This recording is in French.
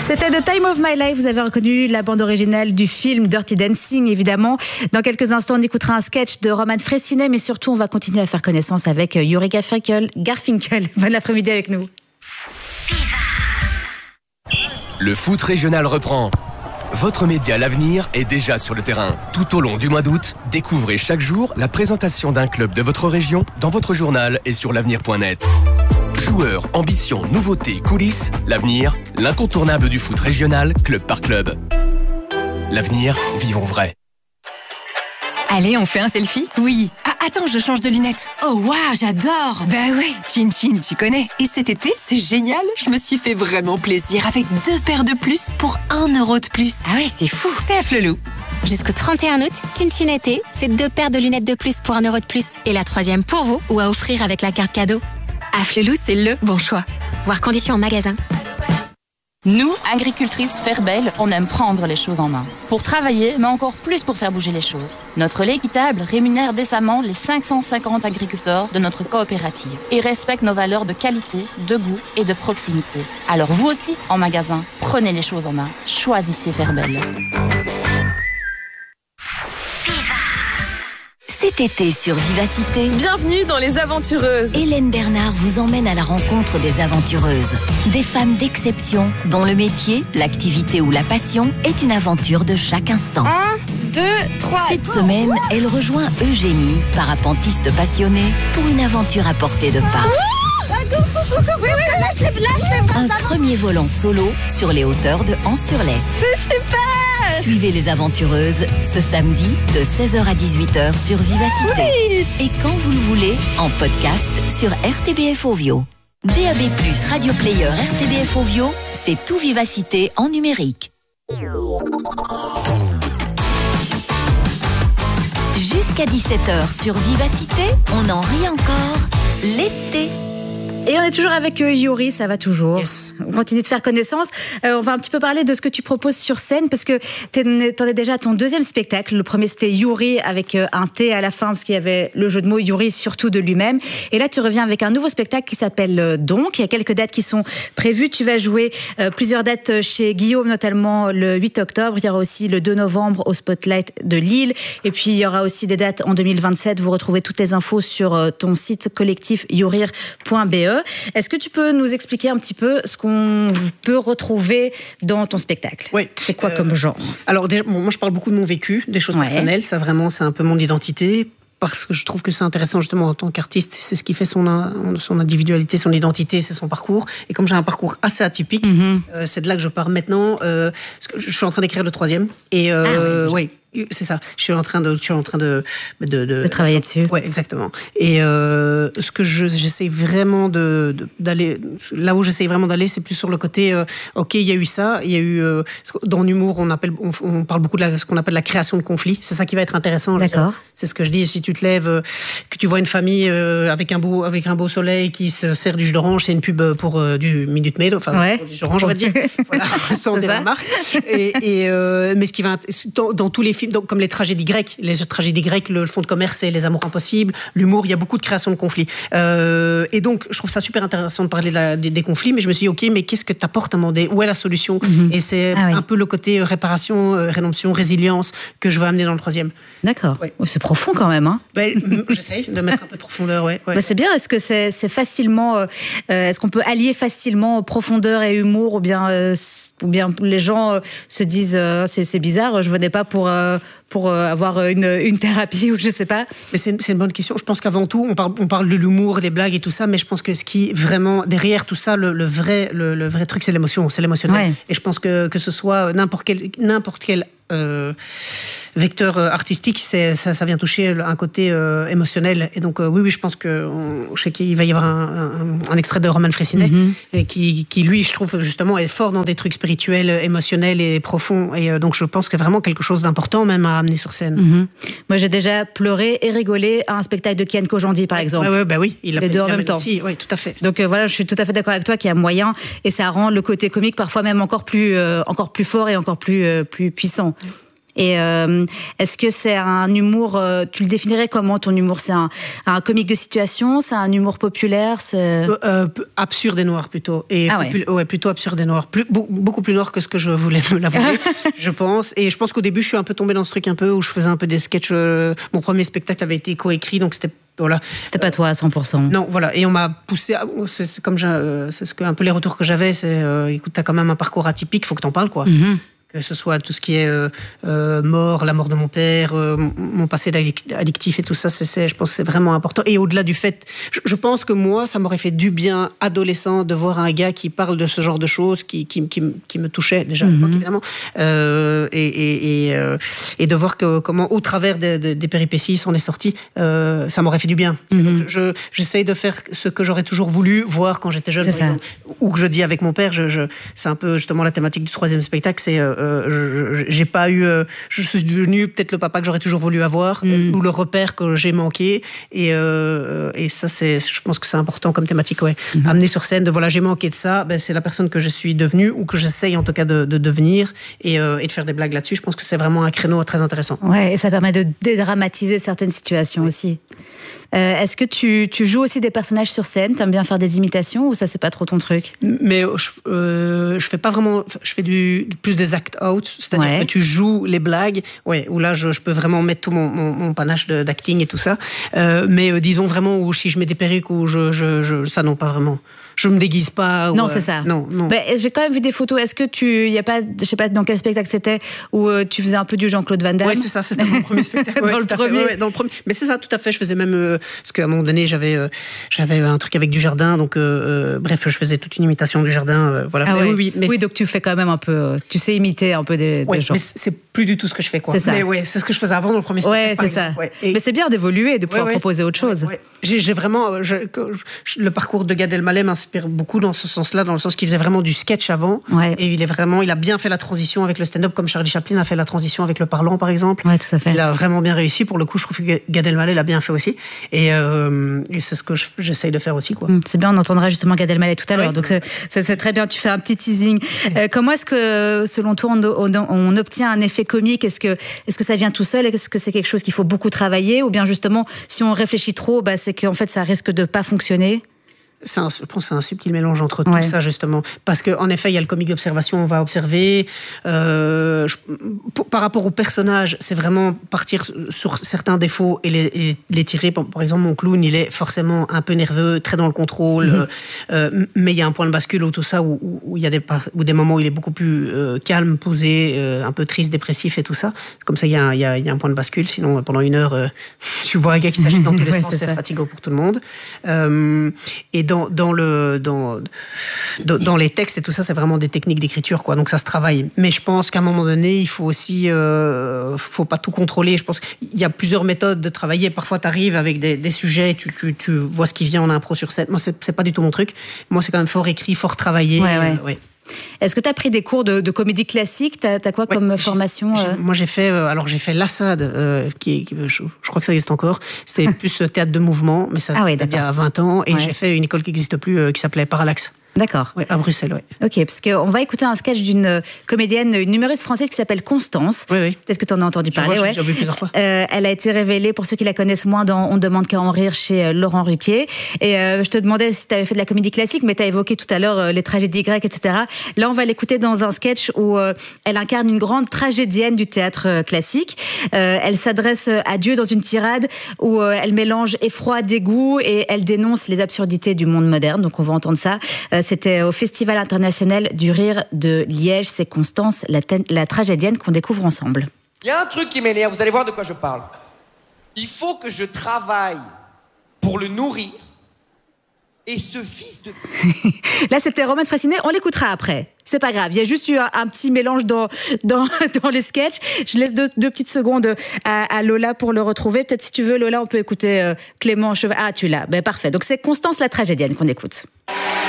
C'était The Time of My Life. Vous avez reconnu la bande originale du film Dirty Dancing, évidemment. Dans quelques instants, on écoutera un sketch de Roman Frécinet, mais surtout, on va continuer à faire connaissance avec Yuri Garfinkel. Bon après-midi avec nous. Le foot régional reprend. Votre média L'Avenir est déjà sur le terrain. Tout au long du mois d'août, découvrez chaque jour la présentation d'un club de votre région dans votre journal et sur l'avenir.net. Joueurs, ambitions, nouveautés, coulisses, L'Avenir, l'incontournable du foot régional, club par club. L'Avenir, vivons vrai. Allez, on fait un selfie? Oui. Ah, attends, je change de lunettes. Oh, waouh, j'adore. Bah ouais, Chin Chin, tu connais. Et cet été, c'est génial. Je me suis fait vraiment plaisir avec 2 paires de plus pour 1 euro de plus. Ah ouais, c'est fou. C'est à Flelou. Jusqu'au 31 août, Chin Chin été, c'est 2 paires de lunettes de plus pour 1 euro de plus. Et la 3e pour vous ou à offrir avec la carte cadeau. À Flelou, c'est le bon choix. Voir conditions en magasin. Nous, agricultrices Ferbel, on aime prendre les choses en main. Pour travailler, mais encore plus pour faire bouger les choses. Notre lait équitable rémunère décemment les 550 agriculteurs de notre coopérative et respecte nos valeurs de qualité, de goût et de proximité. Alors vous aussi, en magasin, prenez les choses en main. Choisissez Ferbel. Cet été sur Vivacité, bienvenue dans Les Aventureuses. Hélène Bernard vous emmène à la rencontre des aventureuses. Des femmes d'exception dont le métier, l'activité ou la passion est une aventure de chaque instant. 1, 2, 3. Cette semaine, elle rejoint Eugénie, parapentiste passionnée, pour une aventure à portée de pas. Un premier vol en solo sur les hauteurs de Ans-sur-Lesse. C'est super! Suivez les aventureuses ce samedi de 16h à 18h sur Vivacité. Oui. Et quand vous le voulez, en podcast sur RTBF Ovio. DAB+, Radio Player RTBF Ovio, c'est tout Vivacité en numérique. Jusqu'à 17h sur Vivacité, on en rit encore. L'été. Et on est toujours avec Yuri, ça va toujours. Yes. On continue de faire connaissance. On va un petit peu parler de ce que tu proposes sur scène, parce que t'en es déjà à ton 2e spectacle. Le premier, c'était Yuri, avec un T à la fin, parce qu'il y avait le jeu de mots Yuri, surtout de lui-même. Et là, tu reviens avec un nouveau spectacle qui s'appelle Donc. Il y a quelques dates qui sont prévues. Tu vas jouer plusieurs dates chez Guillaume, notamment le 8 octobre. Il y aura aussi le 2 novembre au Spotlight de Lille. Et puis, il y aura aussi des dates en 2027. Vous retrouvez toutes les infos sur ton site collectif yourir.be. Est-ce que tu peux nous expliquer un petit peu ce qu'on peut retrouver dans ton spectacle? Oui. C'est quoi comme genre? Alors, déjà, moi, je parle beaucoup de mon vécu, des choses personnelles. Ça, vraiment, c'est un peu mon identité. Parce que je trouve que c'est intéressant, justement, en tant qu'artiste. C'est ce qui fait son individualité, son identité, c'est son parcours. Et comme j'ai un parcour assez atypique, c'est de là que je pars maintenant. Parce que je suis en train d'écrire le 3e. Et oui. C'est ça. Je suis en train de travailler dessus. Ouais, exactement. Et ce que j'essaie vraiment d'aller, là où j'essaie vraiment d'aller, c'est plus sur le côté. Ok, il y a eu ça. Il y a eu dans l'humour, on parle beaucoup de ce qu'on appelle la création de conflits. C'est ça qui va être intéressant. D'accord. C'est ce que je dis. Si tu te lèves, que tu vois une famille avec un beau soleil qui se sert du jus d'orange, c'est une pub pour du Minute Maid, enfin du jus d'orange, on va dire. Voilà, sans des remarques. Mais ce qui va dans tous les films, donc, comme les tragédies grecques, le fond de commerce, c'est les amours impossibles, l'humour, il y a beaucoup de création de conflits. Et donc, je trouve ça super intéressant de parler des conflits, mais je me suis dit, ok, mais qu'est-ce que tu apportes à un moment donné? Où est la solution? Et c'est un peu le côté réparation, rédemption, résilience que je veux amener dans le 3e. D'accord. Ouais. Oh, c'est profond quand même, hein? J'essaie de mettre un peu de profondeur, ouais. Bah, c'est bien. Est-ce que c'est facilement, est-ce qu'on peut allier facilement profondeur et humour, ou bien les gens se disent c'est bizarre, je venais pas pour avoir une thérapie, ou je sais pas. Mais c'est une bonne question. Je pense qu'avant tout, on parle de l'humour, des blagues et tout ça, mais je pense que ce qui vraiment derrière tout ça, le vrai truc, c'est l'émotion, c'est l'émotionnel. Ouais. Et je pense que ce soit n'importe quel vecteur artistique, ça vient toucher un côté émotionnel. Et donc oui, je pense que je sais qu'il va y avoir un extrait de Roman Frécinet et qui lui, je trouve justement, est fort dans des trucs spirituels, émotionnels et profonds. Et donc je pense que vraiment quelque chose d'important même à amener sur scène. Moi, j'ai déjà pleuré et rigolé à un spectacle de Kian Kojandi, par exemple. Oui, il les deux en même temps. Oui, tout à fait. Donc voilà, je suis tout à fait d'accord avec toi qu'il y a moyen, et ça rend le côté comique parfois même encore plus fort et encore plus puissant. Et est-ce que c'est un humour, tu le définirais comment ton humour? C'est un comique de situation, c'est un humour populaire, c'est... Absurde et noir plutôt. Et plutôt absurde et noir. Beaucoup plus noir que ce que je voulais me l'avouer, je pense. Et je pense qu'au début, je suis un peu tombée dans ce truc un peu où je faisais un peu des sketchs. Mon premier spectacle avait été coécrit, donc c'était... Voilà. C'était pas toi à 100%. Non, voilà. Et on m'a poussé. C'est ce que un peu les retours que j'avais, c'est écoute, t'as quand même un parcours atypique, faut que t'en parles, quoi. Mm-hmm. Que ce soit tout ce qui est mort, la mort de mon père, mon passé addictif et tout ça, je pense que c'est vraiment important. Et au-delà du fait, je pense que moi, ça m'aurait fait du bien, adolescent, de voir un gars qui parle de ce genre de choses, qui me touchait déjà, évidemment, et de voir comment, au travers des péripéties, s'en est sorti, ça m'aurait fait du bien. Donc, j'essaye de faire ce que j'aurais toujours voulu voir quand j'étais jeune, par exemple, ou que je dis avec mon père. C'est un peu justement la thématique du troisième spectacle, c'est j'ai pas eu, je suis devenu peut-être le papa que j'aurais toujours voulu avoir, ou le repère que j'ai manqué, et ça je pense que c'est important comme thématique, amener sur scène de voilà, j'ai manqué de ça, c'est la personne que je suis devenue, ou que j'essaye en tout cas de devenir, et de faire des blagues là-dessus. Je pense que c'est vraiment un créneau très intéressant. Ouais, et ça permet de dédramatiser certaines situations aussi. Est-ce que tu joues aussi des personnages sur scène? T'aimes bien faire des imitations, ou ça c'est pas trop ton truc? Mais je fais pas vraiment, je fais plus des act out, c'est-à-dire que tu joues les blagues, où là je peux vraiment mettre tout mon panache d'acting et tout ça, mais disons vraiment où si je mets des perruques, ou ça non, pas vraiment. Je me déguise pas. Non, c'est ça. Non. J'ai quand même vu des photos. Est-ce que y a pas, je sais pas dans quel spectacle c'était, où tu faisais un peu du Jean-Claude Van Damme? Oui, c'est ça, c'était mon premier spectacle. Dans le premier. Dans le premier. Mais c'est ça, tout à fait. Je faisais même parce qu'à un moment donné, j'avais un truc avec du jardin, donc bref, je faisais toute une imitation du jardin. Voilà. Ah oui, donc tu fais quand même un peu, tu sais imiter un peu des gens. Mais c'est plus du tout ce que je fais, quoi. C'est ça. Mais c'est ce que je faisais avant dans le premier spectacle. C'est ça. Mais c'est bien d'évoluer et de pouvoir proposer autre chose. J'ai vraiment le parcours de Gad Elmaleh m'inspire beaucoup dans ce sens-là, dans le sens qu'il faisait vraiment du sketch avant, et il a bien fait la transition avec le stand-up, comme Charlie Chaplin a fait la transition avec le parlant, par exemple. Ouais, tout à fait. Il a vraiment bien réussi. Pour le coup, je trouve que Gad Elmaleh l'a bien fait aussi, et c'est ce que j'essaye de faire aussi, quoi. C'est bien, on entendra justement Gad Elmaleh tout à l'heure, donc c'est très bien. Tu fais un petit teasing. Comment est-ce que, selon toi, on obtient un effet comique? Est-ce que ça vient tout seul? Est-ce que c'est quelque chose qu'il faut beaucoup travailler, ou bien justement, si on réfléchit trop, c'est qu'en fait, ça risque de pas fonctionner? Je pense que c'est un subtil mélange entre tout ça, justement. Parce qu'en effet, il y a le comique d'observation, on va observer. Par rapport au personnage, c'est vraiment partir sur certains défauts et les tirer. Par exemple, mon clown, il est forcément un peu nerveux, très dans le contrôle. Mais il y a un point de bascule où tout ça, où il y a des moments où il est beaucoup plus calme, posé, un peu triste, dépressif et tout ça. Comme ça, il y a un point de bascule. Sinon, pendant 1 heure, tu vois un gars qui s'agite dans tous les sens, c'est fatigant pour tout le monde. Et dans les textes et tout ça, c'est vraiment des techniques d'écriture, quoi. Donc ça se travaille. Mais je pense qu'à un moment donné, il faut aussi, faut pas tout contrôler. Je pense qu'il y a plusieurs méthodes de travailler. Parfois, tu arrives avec des sujets, tu vois ce qui vient en impro sur scène. Moi, c'est pas du tout mon truc. Moi, c'est quand même fort écrit, fort travaillé. Est-ce que tu as pris des cours de comédie classique? T'as quoi comme formation? Moi, j'ai fait l'Assad, je crois que ça existe encore. C'était plus théâtre de mouvement, mais ça c'était il y a 20 ans. Et j'ai fait une école qui n'existe plus, qui s'appelait Parallax. D'accord. Ouais, à Bruxelles, Ok, parce qu'on va écouter un sketch d'une comédienne, une humoriste française qui s'appelle Constance. Oui. Peut-être que tu en as entendu parler. J'ai vu plusieurs fois. Elle a été révélée, pour ceux qui la connaissent moins, dans On demande qu'à en rire chez Laurent Ruquier. Et je te demandais si tu avais fait de la comédie classique, mais tu as évoqué tout à l'heure les tragédies grecques, etc. Là, on va l'écouter dans un sketch où elle incarne une grande tragédienne du théâtre classique. Elle s'adresse à Dieu dans une tirade où elle mélange effroi, dégoût, et elle dénonce les absurdités du monde moderne. Donc on va entendre ça. C'était au Festival international du rire de Liège. C'est Constance, la tragédienne, qu'on découvre ensemble. Il y a un truc qui m'énerve, vous allez voir de quoi je parle. Il faut que je travaille pour le nourrir. Et ce fils de... Là, c'était Romain de Fraissinet. On l'écoutera après. C'est pas grave. Il y a juste eu un petit mélange dans les sketchs. Je laisse deux petites secondes à Lola pour le retrouver. Peut-être si tu veux, Lola, on peut écouter Clément Cheval. Ah, tu l'as. Ben, parfait. Donc, c'est Constance, la tragédienne, qu'on écoute.